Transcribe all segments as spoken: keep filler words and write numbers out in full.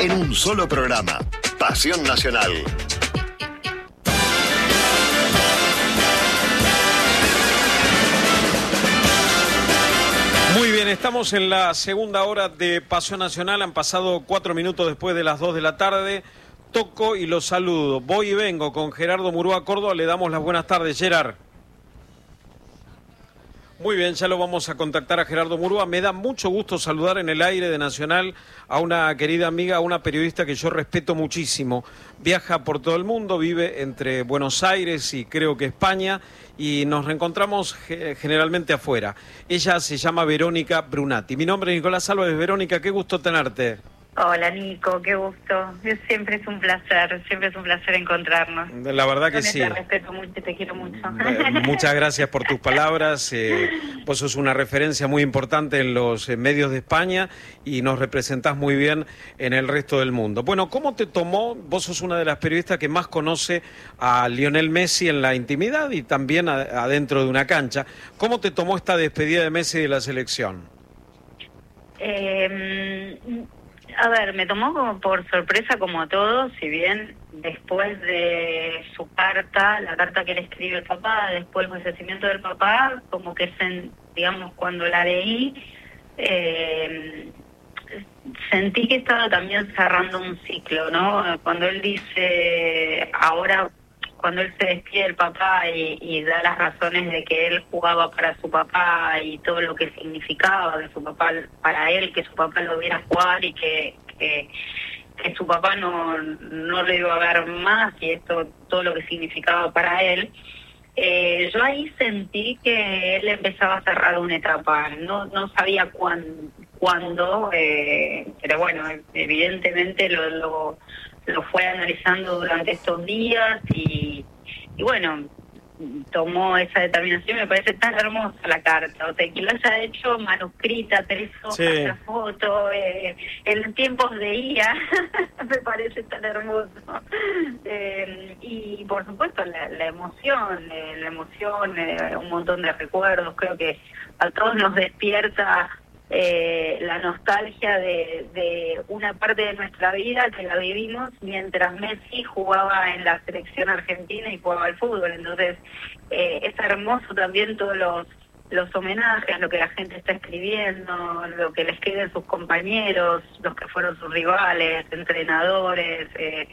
en un solo programa. Pasión Nacional. Muy bien, estamos en la segunda hora de Pasión Nacional. Han pasado cuatro minutos después de las dos de la tarde. Toco y los saludo. Voy y vengo con Gerardo Murúa Córdoba. Le damos las buenas tardes, Gerard. Muy bien, ya lo vamos a contactar a Gerardo Murúa. Me da mucho gusto saludar en el aire de Nacional a una querida amiga, a una periodista que yo respeto muchísimo. Viaja por todo el mundo, vive entre Buenos Aires y creo que España, y nos reencontramos generalmente afuera. Ella se llama Verónica Brunati. Mi nombre es Nicolás Álvarez. Verónica, qué gusto tenerte. Hola Nico, qué gusto. Siempre es un placer, siempre es un placer encontrarnos. La verdad que sí. Te respeto mucho, te quiero mucho. Muchas gracias por tus palabras. Eh, vos sos una referencia muy importante en los eh, medios de España y nos representás muy bien en el resto del mundo. Bueno, ¿cómo te tomó? Vos sos una de las periodistas que más conoce a Lionel Messi en la intimidad y también a, adentro de una cancha. ¿Cómo te tomó esta despedida de Messi de la selección? Eh... A ver, me tomó como por sorpresa como a todos, si bien después de su carta, la carta que le escribe el papá, después del fallecimiento del papá, como que, se, digamos, cuando la leí, eh, sentí que estaba también cerrando un ciclo, ¿no? Cuando él dice, ahora, cuando él se despide del papá y, y da las razones de que él jugaba para su papá y todo lo que significaba de su papá para él, que su papá lo viera jugar y que, que, que su papá no, no lo iba a ver más, y esto todo lo que significaba para él, eh, yo ahí sentí que él empezaba a cerrar una etapa. No, no sabía cuán, cuándo, eh, pero bueno, evidentemente lo... lo lo fue analizando durante estos días y, y bueno, tomó esa determinación. Me parece tan hermosa la carta, o sea, que lo haya hecho manuscrita, tres hojas, sí. La foto, eh, en tiempos de I A, me parece tan hermoso. Eh, y por supuesto la, la emoción, eh, la emoción, eh, un montón de recuerdos, creo que a todos nos despierta Eh, la nostalgia de, de una parte de nuestra vida que la vivimos mientras Messi jugaba en la selección argentina y jugaba al fútbol. Entonces eh, es hermoso también todos los, los homenajes, lo que la gente está escribiendo, lo que le escriben sus compañeros, los que fueron sus rivales, entrenadores, eh,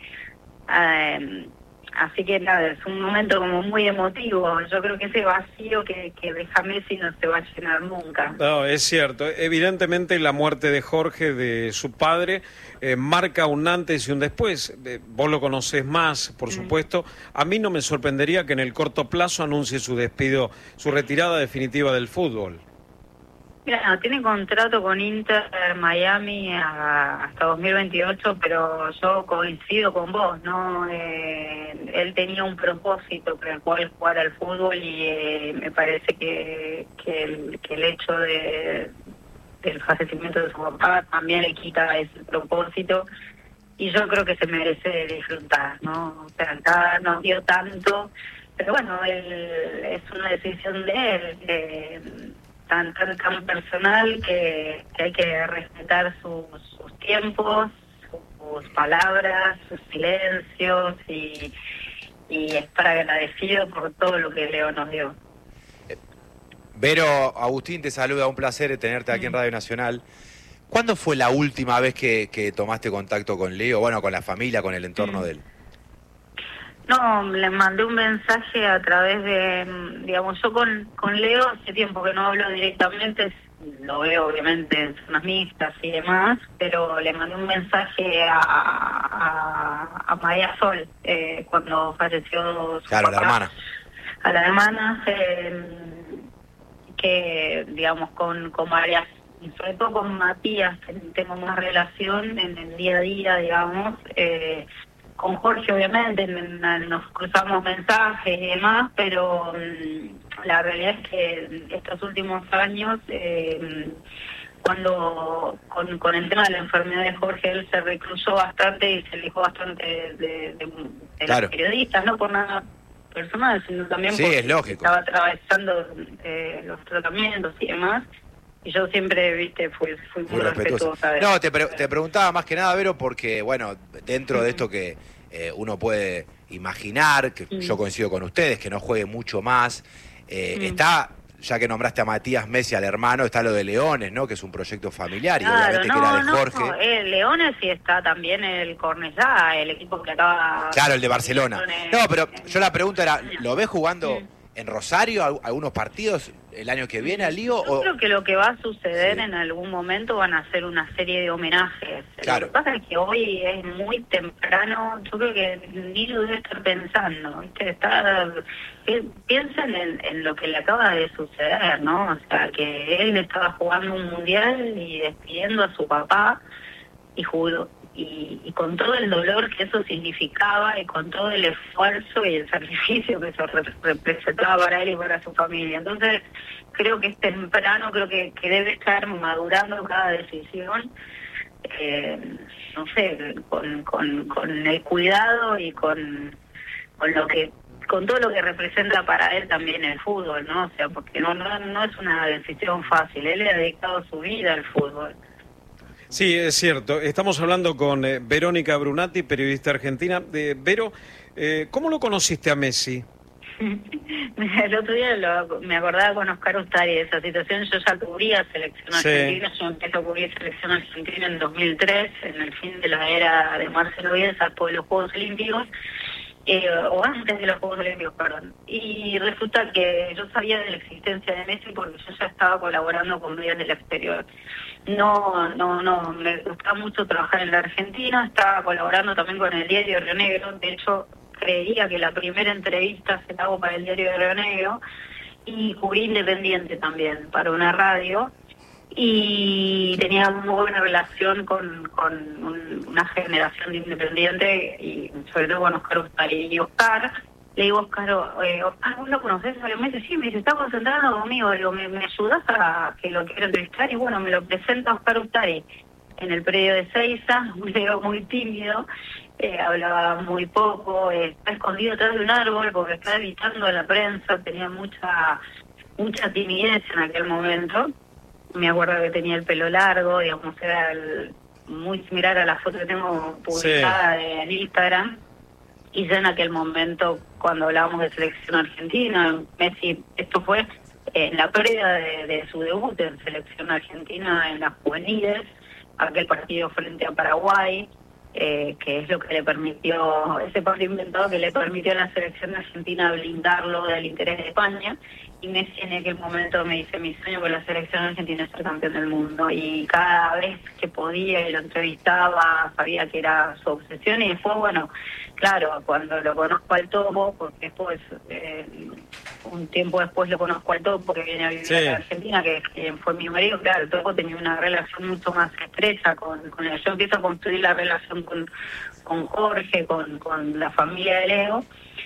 eh, así que nada, es un momento como muy emotivo. Yo creo que ese vacío que, que deja Messi no se va a llenar nunca. No, es cierto. Evidentemente la muerte de Jorge, de su padre, eh, marca un antes y un después. Eh, vos lo conocés más, por supuesto. A mí no me sorprendería que en el corto plazo anuncie su despido, su retirada definitiva del fútbol. Mira, tiene contrato con Inter Miami a, hasta dos mil veintiocho, pero yo coincido con vos, ¿no? Eh, él tenía un propósito por el cual jugar al fútbol y eh, me parece que, que, el, que el hecho de del fallecimiento de su papá también le quita ese propósito, y yo creo que se merece disfrutar, ¿no? O sea, acá nos dio tanto, pero bueno, él, es una decisión de él, eh, tan tan tan personal que, que hay que respetar sus, sus tiempos, sus palabras, sus silencios, y, y estar agradecido por todo lo que Leo nos dio. Vero, Agustín te saluda, un placer tenerte aquí en Radio Nacional. ¿Cuándo fue la última vez que, que tomaste contacto con Leo, bueno, con la familia, con el entorno mm. de él? No, le mandé un mensaje a través de, digamos, yo con, con Leo hace tiempo que no hablo directamente, lo veo obviamente en zonas mixtas y demás, pero le mandé un mensaje a, a, a María Sol eh, cuando falleció su Claro, papá, la hermana. A la hermana, eh, que, digamos, con, con María, sobre todo con Matías, tengo más relación en el día a día, digamos, eh, con Jorge obviamente nos cruzamos mensajes y demás, pero mmm, la realidad es que estos últimos años, eh, cuando con, con el tema de la enfermedad de Jorge, él se recluyó bastante y se alejó bastante de, de, de, de claro. los periodistas, no por nada personal, sino también sí, porque es lógico. estaba atravesando eh, los tratamientos y demás. y yo siempre, viste, fui, fui muy, muy respetuosa. De no, te, pre te preguntaba más que nada, Vero, porque, bueno, dentro uh-huh. de esto que eh, uno puede imaginar, que uh-huh. yo coincido con ustedes, que no juegue mucho más, eh, uh-huh. está... Ya que nombraste a Matías Messi, al hermano, está lo de Leones, ¿no? Que es un proyecto familiar, claro, y obviamente no, que era de no, Jorge. No, el Leones sí está también el Cornellá, el equipo que acaba... Claro, el de Barcelona. En, no, pero yo la pregunta era, ¿lo ves jugando en Rosario algunos partidos el año que viene al Lío? Yo o... creo que lo que va a suceder sí. en algún momento van a ser una serie de homenajes. Claro. Lo que pasa es que hoy es muy temprano, yo creo que ni lo debe estar pensando, ¿viste? Está, piensen en, en lo que le acaba de suceder, ¿no? O sea, que él estaba jugando un mundial y despidiendo a su papá y jugó. Y, y con todo el dolor que eso significaba y con todo el esfuerzo y el sacrificio que eso re representaba para él y para su familia. Entonces, creo que es temprano, creo que, que debe estar madurando cada decisión, eh, no sé, con, con, con el cuidado y con, con lo que con todo lo que representa para él también el fútbol, ¿no? O sea, porque no, no, no es una decisión fácil, él le ha dedicado su vida al fútbol. Sí, es cierto. Estamos hablando con eh, Verónica Brunati, periodista argentina. Eh, Vero, eh, ¿cómo lo conociste a Messi? El otro día lo, me acordaba con Oscar Ustari de esa situación. Yo ya cubría selección sí. argentina, yo empecé a cubrir selección argentina en dos mil tres, en el fin de la era de Marcelo Bielsa, después de los Juegos Olímpicos. Eh, o antes de los Juegos Olímpicos, perdón. Y resulta que yo sabía de la existencia de Messi porque yo ya estaba colaborando con medios del exterior. No, no, no, me gustaba mucho trabajar en la Argentina, estaba colaborando también con el diario Río Negro. De hecho, creía que la primera entrevista se la hago para el diario Río Negro y cubrí Independiente también, para una radio. Y tenía muy buena relación con, con un, una generación de Independiente y sobre todo con Oscar Ustari. Y Oscar, le digo, Oscar, eh, Oscar, ¿vos lo conocés? Y me dice, sí, me dice, está concentrado conmigo, digo, ¿me, me ayudás a que lo quiero entrevistar? Y bueno, me lo presenta Oscar Ustari en el predio de Seiza, un medio muy tímido, eh, hablaba muy poco, eh, está escondido atrás de un árbol porque está evitando a la prensa, tenía mucha, mucha timidez en aquel momento. Me acuerdo que tenía el pelo largo, digamos, era el, muy similar a la foto que tengo publicada sí. en Instagram. Y ya en aquel momento, cuando hablábamos de selección argentina, Messi, esto fue en la pérdida de, de su debut en selección argentina en las juveniles, aquel partido frente a Paraguay, eh, que es lo que le permitió, ese partido inventado que le permitió a la selección argentina blindarlo del interés de España. Y Messi en aquel momento me dice, mi sueño con la selección argentina es ser campeón del mundo. Y cada vez que podía y lo entrevistaba, sabía que era su obsesión. Y después, bueno, claro, cuando lo conozco al Topo, porque después, eh, un tiempo después lo conozco al Topo, que viene a vivir sí. a la Argentina, que, que fue mi marido, claro, el Topo tenía una relación mucho más estrecha con, con él. Yo empiezo a construir la relación con, con Jorge, con, con la familia de Leo.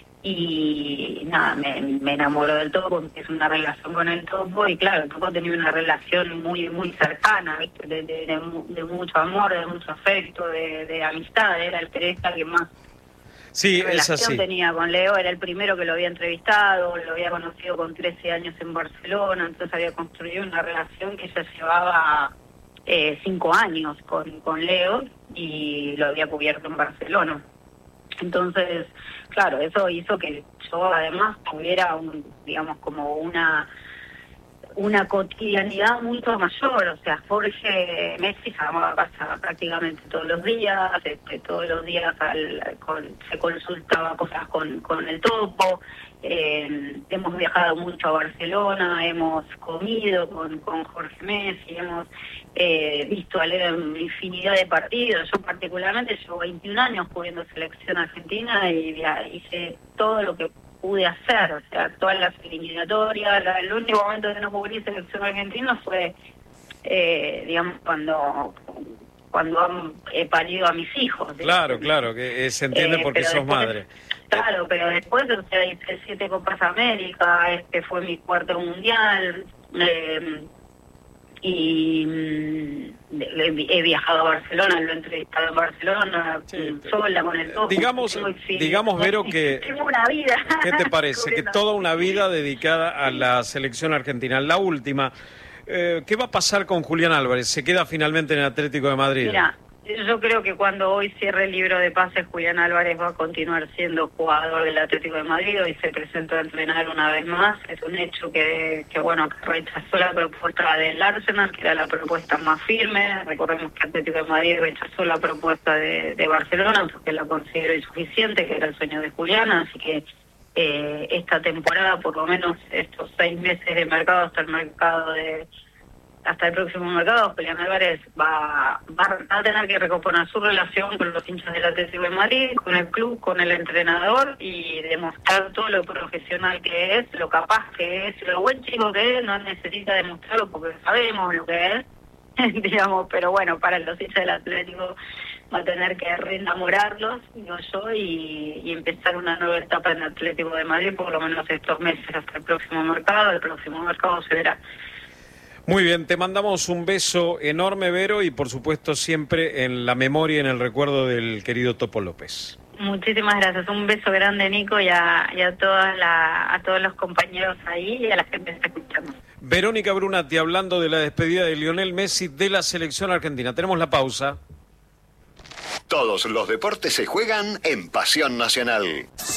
Y nada, me, me enamoró del Topo, empecé una relación con el Topo y claro, el Topo tenía una relación muy muy cercana, ¿viste? De, de, de, de mucho amor, de mucho afecto, de, de amistad, era el periodista que más sí, relación es así. tenía con Leo, era el primero que lo había entrevistado, lo había conocido con trece años en Barcelona, entonces había construido una relación que ya llevaba eh, cinco años con, con Leo y lo había cubierto en Barcelona. Entonces, claro, eso hizo que yo además tuviera, un, digamos, como una una cotidianidad mucho mayor. O sea, Jorge Messi llamaba a casa prácticamente todos los días, este, todos los días al, con, se consultaba cosas con, con el Topo. Eh, hemos viajado mucho a Barcelona, hemos comido con, con Jorge Messi, hemos eh, visto a Leo en infinidad de partidos. Yo particularmente llevo veintiún años cubriendo selección argentina y ya hice todo lo que pude hacer, o sea, todas las eliminatorias. La, el único momento que no cubrí selección argentina fue, eh, digamos, cuando cuando han he parido a mis hijos. Claro, ¿sí? Claro, que se entiende eh, porque sos después, madre. Claro, pero después, o sea, hice siete Copas América, este fue mi cuarto mundial, eh, y mm, he viajado a Barcelona, lo he entrevistado en Barcelona, sí, sola con el Topo. Digamos, digamos, Vero, que... Tengo una vida. ¿Qué te parece? Que toda una vida dedicada a la selección argentina. La última, Eh, ¿Qué va a pasar con Julián Álvarez? ¿Se queda finalmente en el Atlético de Madrid? Mira, yo creo que cuando hoy cierre el libro de pases, Julián Álvarez va a continuar siendo jugador del Atlético de Madrid. Hoy se presentó a entrenar una vez más. Es un hecho que, que bueno, que rechazó la propuesta del Arsenal, que era la propuesta más firme. Recordemos que Atlético de Madrid rechazó la propuesta de, de Barcelona porque la consideró insuficiente, que era el sueño de Julián. Así que eh, esta temporada, por lo menos estos seis meses de mercado hasta el mercado de... hasta el próximo mercado, Julián Álvarez va, va a tener que recomponer su relación con los hinchas del Atlético de Madrid, con el club, con el entrenador y demostrar todo lo profesional que es, lo capaz que es, lo buen chico que es. No necesita demostrarlo porque sabemos lo que es, digamos, pero bueno, para los hinchas del Atlético va a tener que reenamorarlos, digo yo, y, y empezar una nueva etapa en el Atlético de Madrid, por lo menos estos meses hasta el próximo mercado. El próximo mercado se verá. Muy bien, te mandamos un beso enorme, Vero, y por supuesto siempre en la memoria y en el recuerdo del querido Topo López. Muchísimas gracias, un beso grande, Nico, y a, y a, toda la, a todos los compañeros ahí y a la gente que está escuchando. Verónica Brunati, hablando de la despedida de Lionel Messi de la selección argentina. Tenemos la pausa. Todos los deportes se juegan en Pasión Nacional.